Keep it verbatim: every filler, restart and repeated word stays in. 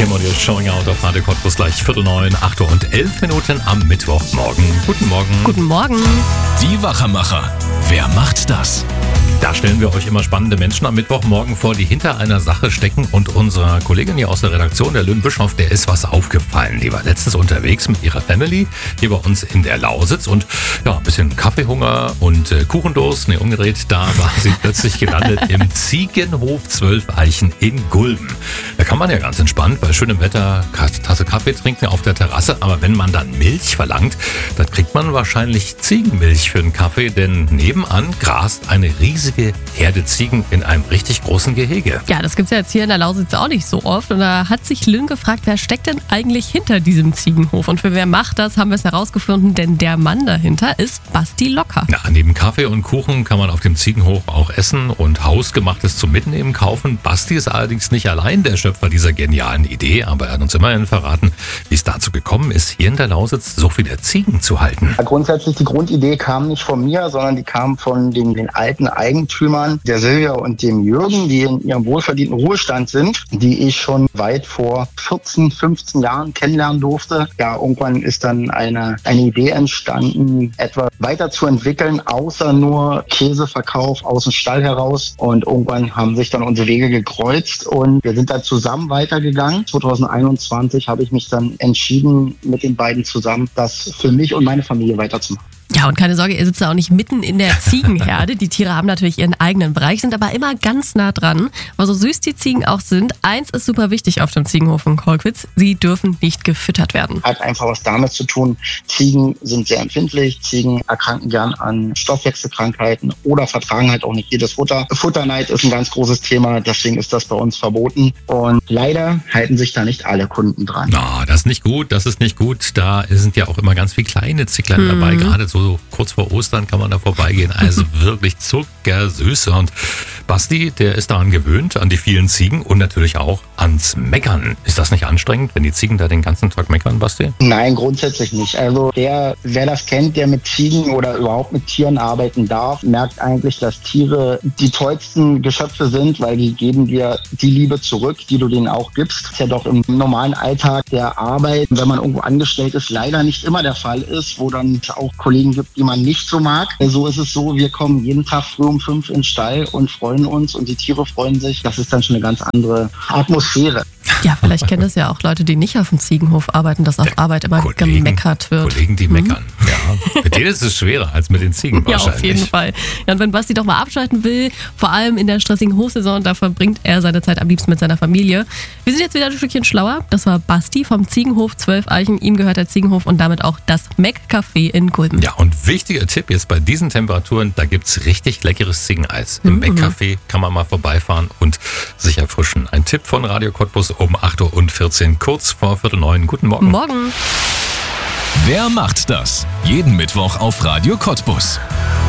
Timonius Showing Out auf Radio Cottbus gleich Viertel neun, acht Uhr und elf Minuten am Mittwochmorgen. Guten Morgen. Guten Morgen. Die Wachermacher. Wer macht das? Da stellen wir euch immer spannende Menschen am Mittwochmorgen vor, die hinter einer Sache stecken. Und unserer Kollegin hier aus der Redaktion, der Lynn Bischoff, der ist was aufgefallen. Die war letztens unterwegs mit ihrer Family hier bei uns in der Lausitz. Und ja, ein bisschen Kaffeehunger und äh, Kuchendurst, nee, umgedreht, da war sie plötzlich gelandet im Ziegenhof zwölf Eichen in Gulben. Da kann man ja ganz entspannt bei schönem Wetter Tasse Kaffee trinken auf der Terrasse. Aber wenn man dann Milch verlangt, dann kriegt man wahrscheinlich Ziegenmilch für den Kaffee. Denn nebenan grast eine riesige Herde Ziegen in einem richtig großen Gehege. Ja, das gibt's ja jetzt hier in der Lausitz auch nicht so oft. Und da hat sich Lynn gefragt, wer steckt denn eigentlich hinter diesem Ziegenhof? Und für wer macht das, haben wir es herausgefunden, denn der Mann dahinter ist Basti Locker. Ja, neben Kaffee und Kuchen kann man auf dem Ziegenhof auch essen und Hausgemachtes zum Mitnehmen kaufen. Basti ist allerdings nicht allein der Schöpfer dieser genialen Idee, aber er hat uns immerhin verraten, wie es dazu gekommen ist, hier in der Lausitz so viele Ziegen zu halten. Grundsätzlich die Grundidee kam nicht von mir, sondern die kam von den, den alten Eigentümern, der Silvia und dem Jürgen, die in ihrem wohlverdienten Ruhestand sind, die ich schon weit vor vierzehn, fünfzehn Jahren kennenlernen durfte. Ja, irgendwann ist dann eine, eine Idee entstanden, etwas weiterzuentwickeln, außer nur Käseverkauf aus dem Stall heraus. Und irgendwann haben sich dann unsere Wege gekreuzt und wir sind dann zusammen weitergegangen. zwanzig einundzwanzig habe ich mich dann entschieden, mit den beiden zusammen das für mich und meine Familie weiterzumachen. Ja, und keine Sorge, ihr sitzt da auch nicht mitten in der Ziegenherde. Die Tiere haben natürlich ihren eigenen Bereich, sind aber immer ganz nah dran. Aber so süß die Ziegen auch sind, eins ist super wichtig auf dem Ziegenhof in Kolkwitz: sie dürfen nicht gefüttert werden. Hat einfach was damit zu tun, Ziegen sind sehr empfindlich, Ziegen erkranken gern an Stoffwechselkrankheiten oder vertragen halt auch nicht jedes Futter. Futterneid ist ein ganz großes Thema, deswegen ist das bei uns verboten. Und leider halten sich da nicht alle Kunden dran. Na, das ist nicht gut, das ist nicht gut. Da sind ja auch immer ganz viele kleine Zicklein Mhm. dabei, gerade so So kurz vor Ostern kann man da vorbeigehen. Also wirklich zuckersüß. Und Basti, der ist daran gewöhnt, an die vielen Ziegen und natürlich auch ans Meckern. Ist das nicht anstrengend, wenn die Ziegen da den ganzen Tag meckern, Basti? Nein, grundsätzlich nicht. Also der, wer das kennt, der mit Ziegen oder überhaupt mit Tieren arbeiten darf, merkt eigentlich, dass Tiere die tollsten Geschöpfe sind, weil die geben dir die Liebe zurück, die du denen auch gibst. Das ist ja doch im normalen Alltag der Arbeit, wenn man irgendwo angestellt ist, leider nicht immer der Fall ist, wo dann auch Kollegen gibt, die man nicht so mag. So ist es so, wir kommen jeden Tag früh um fünf in den Stall und freuen uns und die Tiere freuen sich. Das ist dann schon eine ganz andere Atmosphäre. Ja, vielleicht kennen das ja auch Leute, die nicht auf dem Ziegenhof arbeiten, dass auf Ja, Arbeit immer Kollegen, gemeckert wird. Kollegen, die meckern. Ja. Mit denen ist es schwerer als mit den Ziegen Ja, wahrscheinlich. auf jeden Fall. Ja, und wenn Basti doch mal abschalten will, vor allem in der stressigen Hochsaison, da verbringt er seine Zeit am liebsten mit seiner Familie. Wir sind jetzt wieder ein Stückchen schlauer. Das war Basti vom Ziegenhof zwölf Eichen. Ihm gehört der Ziegenhof und damit auch das Meck-Café in Gulben. Ja, und wichtiger Tipp jetzt bei diesen Temperaturen, da gibt's richtig leckeres Ziegeneis. Im Mhm. Meck-Café kann man mal vorbeifahren und sich erfrischen. Ein Tipp von Radio Cottbus um acht Uhr und vierzehn, kurz vor Viertel neun. Guten Morgen. Morgen. Wer macht das? Jeden Mittwoch auf Radio Cottbus.